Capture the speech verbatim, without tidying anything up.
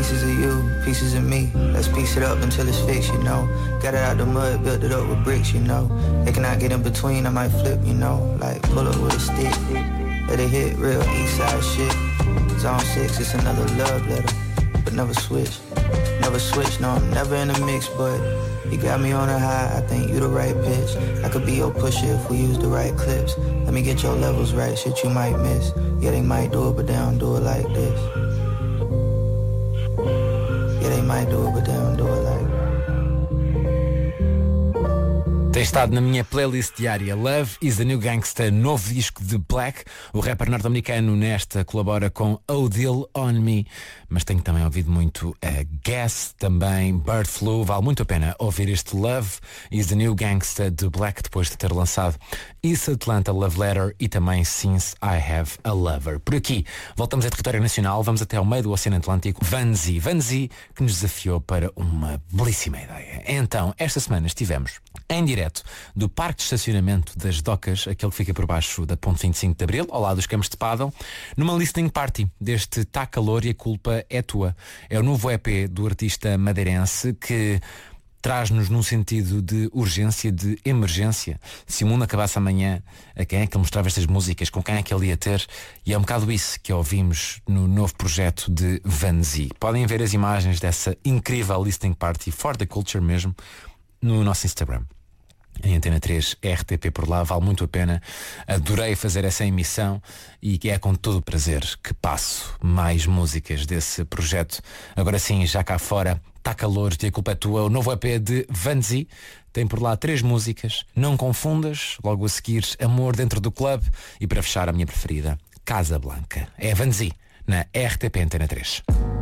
Pieces of you, pieces of me. Let's piece it up until it's fixed, you know. Got it out the mud, built it up with bricks, you know. They cannot get in between, I might flip, you know. Like pull up with a stick, let it hit real east side shit. Zone six, it's another love letter, but never switch. Never switch, no, I'm never in the mix, but you got me on a high, I think you the right pitch. I could be your pusher if we use the right clips. Let me get your levels right, shit you might miss. Yeah, they might do it, but they don't do it like this. Yeah, they might do it, but they don't do it like this. Tem estado na minha playlist diária. Love is the New Gangsta, novo disco de Black. O rapper norte-americano nesta colabora com Odile On Me. Mas tenho também ouvido muito a uh, Guess, também Bird Flu. Vale muito a pena ouvir este Love is the New Gangsta de Black, depois de ter lançado East Atlanta Love Letter e também Since I Have a Lover. Por aqui, voltamos a território nacional, vamos até ao meio do Oceano Atlântico. Vanzi, Vanzi, que nos desafiou para uma belíssima ideia. Então, esta semana estivemos em direto do parque de estacionamento das Docas, aquele que fica por baixo da Ponte vinte e cinco de Abril, ao lado dos campos de pádel, numa listening party deste Tá Calor e a Culpa é Tua. É o novo E P do artista madeirense que traz-nos num sentido de urgência, de emergência. Se o mundo acabasse amanhã, a quem é que ele mostrava estas músicas, com quem é que ele ia ter? E é um bocado isso que ouvimos no novo projeto de Vanzi. Podem ver as imagens dessa incrível listening party, for the culture mesmo, no nosso Instagram. Em Antena três R T P por lá, vale muito a pena. Adorei fazer essa emissão e é com todo o prazer que passo mais músicas desse projeto. Agora sim, já cá fora, Tá Calor e a Culpa é Tua, o novo E P de Vanzi. Tem por lá três músicas, não confundas. Logo a seguir, Amor Dentro do Club. E para fechar, a minha preferida, Casa Blanca. É Vanzi, na R T P Antena três.